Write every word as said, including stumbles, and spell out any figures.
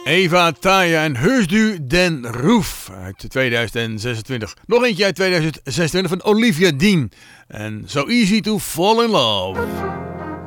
Eva Taya en Heus du den Roef uit tweeduizend zesentwintig. Nog eentje uit tweeduizend zesentwintig van Olivia Dean. En So Easy to Fall in Love.